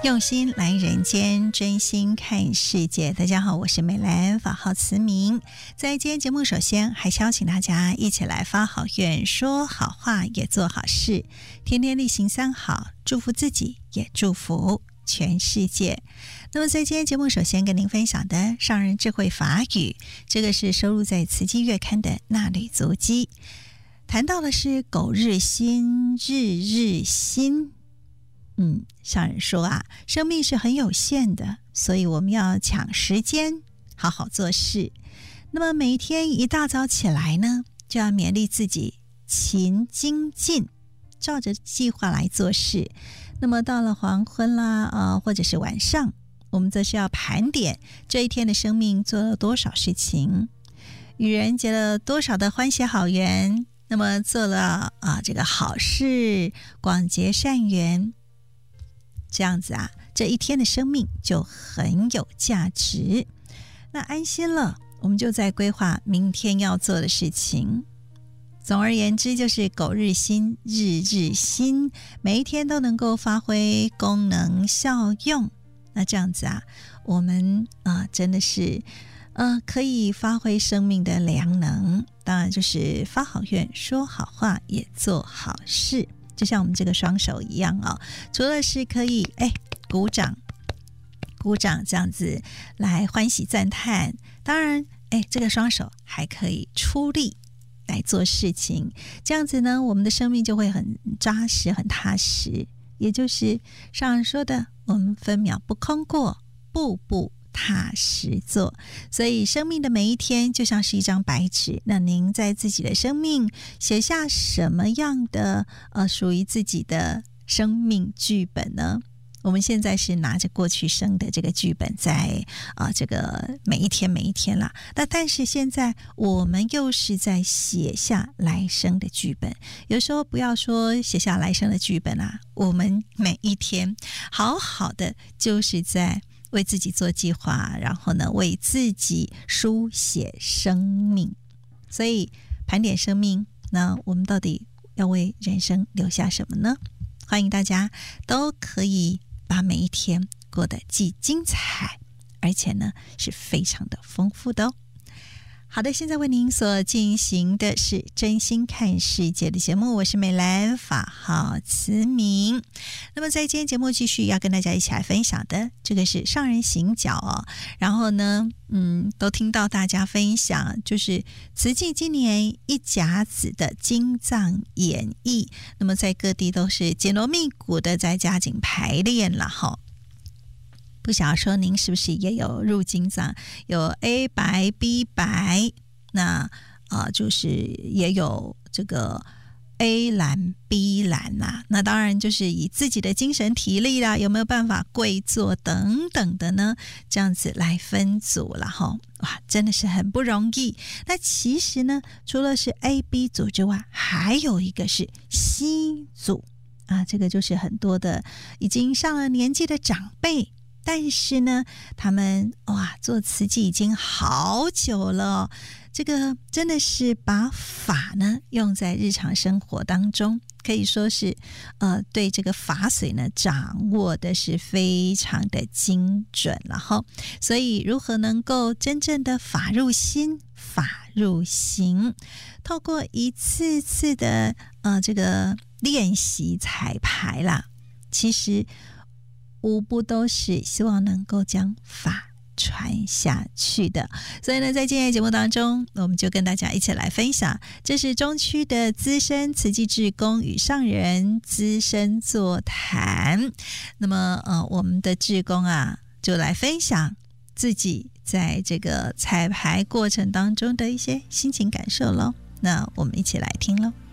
用心来人间，真心看世界。大家好，我是美兰，法号慈明。在今天节目，首先还是邀请大家一起来发好愿，说好话，也做好事，天天例行三好，祝福自己，也祝福全世界。那么在今天节目，首先跟您分享的上人智慧法语，这个是收录在慈济月刊的那履足迹，谈到的是苟日新，日日新。上人说啊，生命是很有限的，所以我们要抢时间，好好做事。那么每一天一大早起来呢，就要勉励自己勤精进，照着计划来做事。那么到了黄昏啦，或者是晚上，我们则是要盘点这一天的生命做了多少事情，与人结了多少的欢喜好缘，那么做了这个好事，广结善缘。这样子啊，这一天的生命就很有价值。那安心了，我们就在规划明天要做的事情。总而言之，就是苟日新，日日新，每一天都能够发挥功能效用。那这样子啊，我们真的是可以发挥生命的良能。当然就是发好愿，说好话，也做好事。就像我们这个双手一样除了是可以鼓掌这样子来欢喜赞叹，当然这个双手还可以出力来做事情，这样子呢，我们的生命就会很扎实很踏实，也就是上人说的，我们分秒不空过，步步踏实做。所以生命的每一天就像是一张白纸，那您在自己的生命写下什么样的属于自己的生命剧本呢？我们现在是拿着过去生的这个剧本在这个每一天啦，但是现在我们又是在写下来生的剧本。有时候不要说写下来生的剧本我们每一天好好的就是在为自己做计划，然后呢，为自己书写生命。所以盘点生命，那我们到底要为人生留下什么呢？欢迎大家都可以把每一天过得既精彩，而且呢是非常的丰富的好的，现在为您所进行的是真心看世界的节目，我是美兰，法号慈明。那么在今天节目继续要跟大家一起来分享的，这个是上人行脚然后呢都听到大家分享，就是慈济今年一甲子的经藏演绎，那么在各地都是紧锣密鼓的在加紧排练了不晓得说您是不是也有入经藏，有 A 白 B 白，那就是也有这个 A 蓝 B 蓝那当然就是以自己的精神体力啦，有没有办法跪坐等等的呢，这样子来分组了哇，真的是很不容易。那其实呢，除了是 A B 组之外，还有一个是 C 组这个就是很多的已经上了年纪的长辈，但是呢，他们做慈济已经好久了，这个真的是把法呢用在日常生活当中，可以说是对这个法髓呢掌握的是非常的精准了所以如何能够真正的法入心，法入行，透过一次次的这个练习彩排啦，其实无不都是希望能够将法传下去的。所以呢，在今天的节目当中，我们就跟大家一起来分享，这是中区的资深慈济志工与上人资深座谈。那么我们的志工就来分享自己在这个彩排过程当中的一些心情感受咯。那我们一起来听咯。